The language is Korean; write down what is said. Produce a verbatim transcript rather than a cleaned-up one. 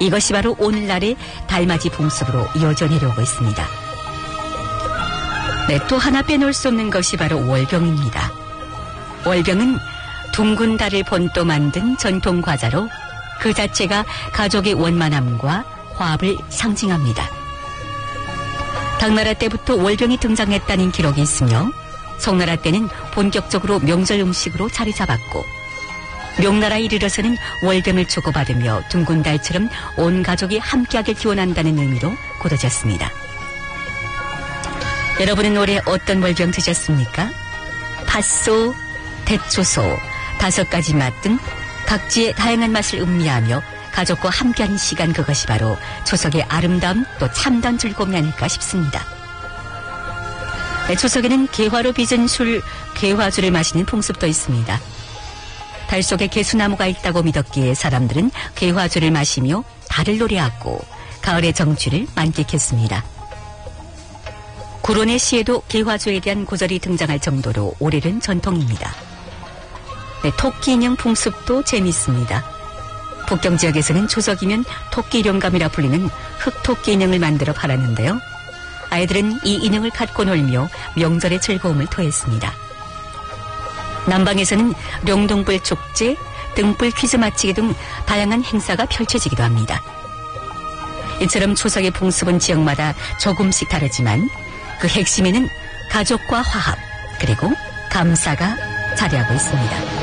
이것이 바로 오늘날의 달맞이 풍습으로 이어져 내려오고 있습니다. 네, 또 하나 빼놓을 수 없는 것이 바로 월병입니다. 월병은 둥근 달을 본떠 만든 전통 과자로 그 자체가 가족의 원만함과 화합을 상징합니다. 당나라 때부터 월병이 등장했다는 기록이 있으며 송나라 때는 본격적으로 명절 음식으로 자리 잡았고 명나라에 이르러서는 월병을 주고받으며 둥근 달처럼 온 가족이 함께하길 기원한다는 의미로 굳어졌습니다. 여러분은 올해 어떤 월병 드셨습니까? 팥소, 대초소, 다섯 가지 맛 등 각지의 다양한 맛을 음미하며 가족과 함께하는 시간, 그것이 바로 추석의 아름다움 또 참다운 즐거움이 아닐까 싶습니다. 네, 추석에는 개화로 빚은 술, 개화주를 마시는 풍습도 있습니다. 달 속에 개수나무가 있다고 믿었기에 사람들은 개화주를 마시며 달을 노래하고 가을의 정취를 만끽했습니다. 구론의 시에도 개화주에 대한 구절이 등장할 정도로 오래된 전통입니다. 네, 토끼 인형 풍습도 재미있습니다. 북경 지역에서는 추석이면 토끼 룡감이라 불리는 흑토끼 인형을 만들어 팔았는데요. 아이들은 이 인형을 갖고 놀며 명절의 즐거움을 토했습니다. 남방에서는 룡동불 축제, 등불 퀴즈 맞히기 등 다양한 행사가 펼쳐지기도 합니다. 이처럼 추석의 풍습은 지역마다 조금씩 다르지만 그 핵심에는 가족과 화합 그리고 감사가 자리하고 있습니다.